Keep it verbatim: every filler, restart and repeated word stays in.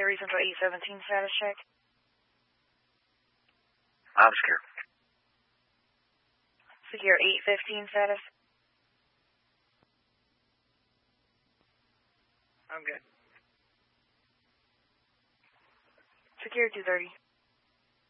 Missouri Central eight seventeen status check. I'm secure. Secure eight fifteen status. I'm good. Secure two thirty.